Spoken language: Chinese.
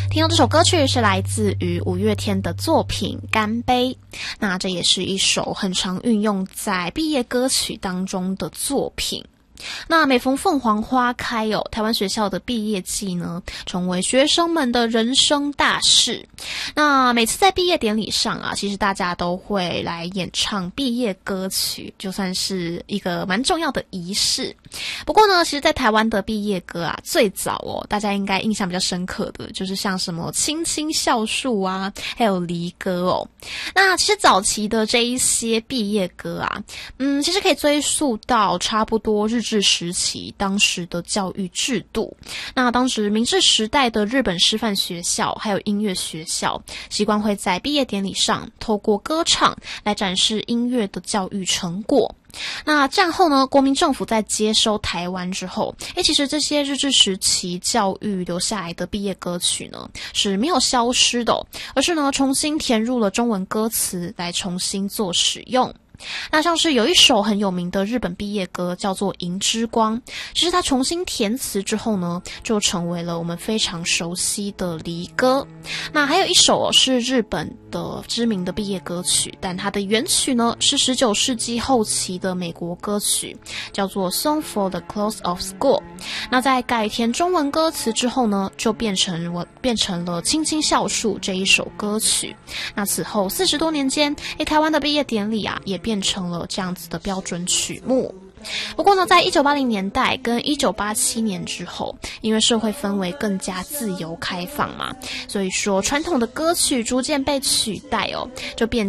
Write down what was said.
听到这首歌曲是来自于五月天的作品《干杯》，那这也是一首很常运用在毕业歌曲当中的作品。那每逢凤凰花开台湾学校的毕业季呢，成为学生们的人生大事。那每次在毕业典礼上啊，其实大家都会来演唱毕业歌曲，就算是一个蛮重要的仪式。不过呢，其实在台湾的毕业歌啊，最早大家应该印象比较深刻的就是像什么青青校树啊，还有离歌那其实早期的这一些毕业歌啊，其实可以追溯到差不多日治时期当时的教育制度。那当时明治时代的日本师范学校还有音乐学校，习惯会在毕业典礼上透过歌唱来展示音乐的教育成果。那战后呢，国民政府在接收台湾之后，其实这些日治时期教育留下来的毕业歌曲呢，是没有消失的而是呢重新填入了中文歌词来重新做使用。那像是有一首很有名的日本毕业歌叫做《银之光》，其实它重新填词之后呢，就成为了我们非常熟悉的离歌。那还有一首是日本的知名的毕业歌曲，但它的原曲呢是19世纪后期的美国歌曲，叫做《Song for the Close of School》。那在改填中文歌词之后呢，就变成了《青青校树》这一首歌曲。那此后40多年间，台湾的毕业典礼啊，也变成了这样子的标准曲目。不过呢，在1980年代跟1987年之后，因为社会氛围更加自由开放嘛，所以说传统的歌曲逐渐被取代就变